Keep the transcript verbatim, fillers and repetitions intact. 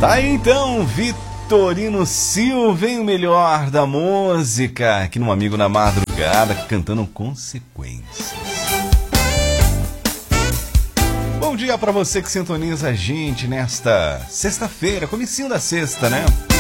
Tá aí então, Vitorino Silva, em o melhor da música, aqui no Amigo na Madrugada, cantando Consequências. Bom dia pra você que sintoniza a gente nesta sexta-feira, comecinho da sexta, né?